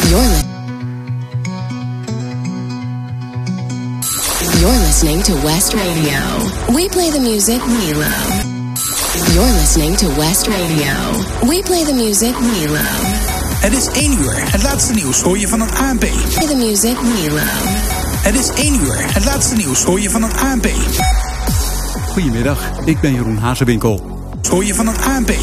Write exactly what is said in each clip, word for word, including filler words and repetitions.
You're, li- You're listening to West Radio. We play the music we love. You're listening to West Radio. We play the music we love. Het is één uur. Het laatste nieuws hoor je van het A N P. Play the music we love. Het is één uur. Het laatste nieuws hoor je van het A N P. Goedemiddag, ik ben Jeroen Hazewinkel. Hoor je van het A N P.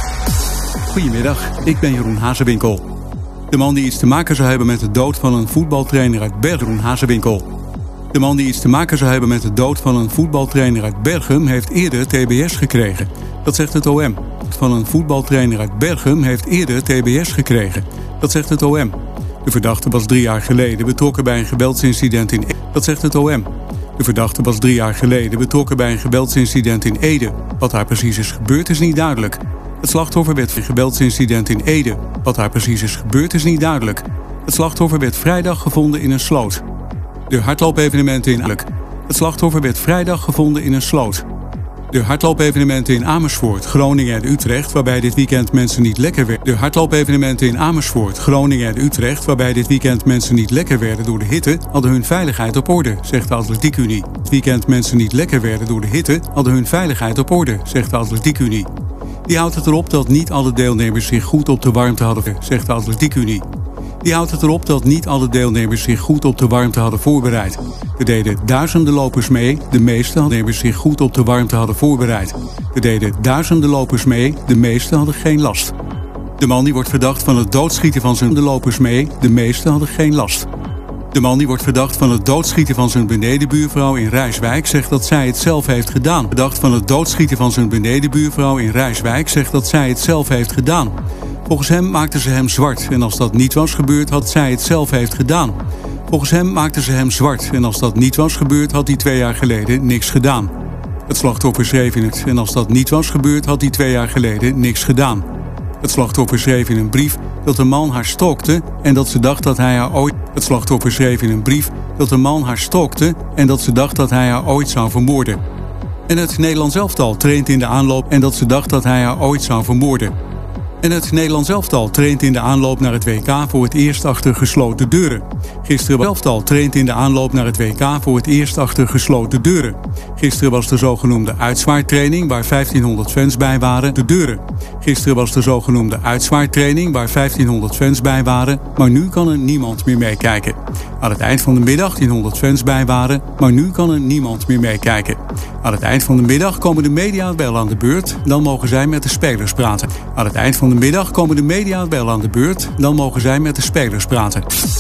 Goedemiddag, ik ben Jeroen Hazewinkel. De man die iets te maken zou hebben met de dood van een voetbaltrainer uit Bergen, Jeroen Hazewinkel. De man die iets te maken zou hebben met de dood van een voetbaltrainer uit Bergen heeft eerder T B S gekregen. Dat zegt het O M. Van een voetbaltrainer uit Bergen heeft eerder T B S gekregen. Dat zegt het O M. De verdachte was drie jaar geleden betrokken bij een geweldsincident in Ede. Dat zegt het O M. De verdachte was drie jaar geleden betrokken bij een geweldsincident in Ede. Wat daar precies is gebeurd is niet duidelijk. Het slachtoffer werd een geweldsincident in Ede. Wat daar precies is gebeurd is niet duidelijk. Het slachtoffer werd vrijdag gevonden in een sloot. De hardloopevenementen in Amersfoort. Het slachtoffer werd vrijdag gevonden in een sloot. De hardloopevenementen in Amersfoort, Groningen en Utrecht, waarbij dit weekend mensen niet lekker werden. De hardloopevenementen in Amersfoort, Groningen en Utrecht, waarbij dit weekend mensen niet lekker werden door de hitte, hadden hun veiligheid op orde, zegt de Atletiekunie. Het weekend mensen niet lekker werden door de hitte, hadden hun veiligheid op orde, zegt de Atletiekunie. Die houdt het erop dat niet alle deelnemers zich goed op de warmte hadden, zegt de Atletiekunie. Die houdt het erop dat niet alle deelnemers zich goed op de warmte hadden voorbereid. Er deden duizenden lopers mee, de meeste deelnemers zich goed op de warmte hadden voorbereid. Er deden duizenden lopers mee, de meeste hadden geen last. De man die wordt verdacht van het doodschieten van zijn de lopers mee, de meeste hadden geen last. De man die wordt verdacht van het doodschieten van zijn benedenbuurvrouw in Rijswijk zegt dat zij het zelf heeft gedaan. Verdacht van het doodschieten van zijn benedenbuurvrouw in Rijswijk zegt dat zij het zelf heeft gedaan. Volgens hem maakten ze hem zwart en als dat niet was gebeurd had zij het zelf heeft gedaan. Volgens hem maakten ze hem zwart en als dat niet was gebeurd had hij twee jaar geleden niks gedaan. Het slachtoffer schreef in het en als dat niet was gebeurd had hij twee jaar geleden niks gedaan. Het slachtoffer schreef in een brief dat de man haar stalkte en dat ze dacht dat hij haar ooit... Het slachtoffer schreef in een brief dat de man haar stalkte en dat ze dacht dat hij haar ooit zou vermoorden. En het Nederlands elftal traint in de aanloop en dat ze dacht dat hij haar ooit zou vermoorden. En het Nederlands elftal traint in de aanloop naar het W K voor het eerst achter gesloten deuren. Gisteren was het elftal traint in de aanloop naar het W K voor het eerst achter gesloten deuren. Gisteren was de zogenoemde uitzwaartraining waar vijftienhonderd fans bij waren, de deuren. Gisteren was de zogenoemde uitzwaartraining waar vijftienhonderd fans bij waren, maar nu kan er niemand meer meekijken. Aan het eind van de middag tienhonderd fans bij waren, maar nu kan er niemand meer meekijken. Aan het eind van de middag komen de media wel aan de beurt, dan mogen zij met de spelers praten. Aan het eind van de middag komen de media wel aan de beurt, dan mogen zij met de spelers praten.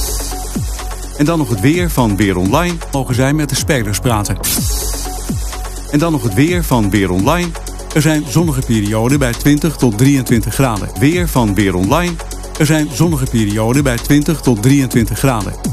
En dan nog het weer van Weer Online, mogen zij met de spelers praten. En dan nog het weer van Weer Online. Er zijn zonnige perioden bij twintig tot drieëntwintig graden. Weer van Weer Online. Er zijn zonnige perioden bij twintig tot drieëntwintig graden.